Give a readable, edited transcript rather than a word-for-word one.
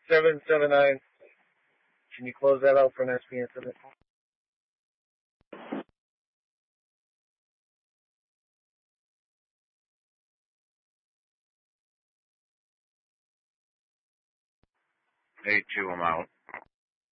779. Can you close that out for an SP incident? A2, I'm out.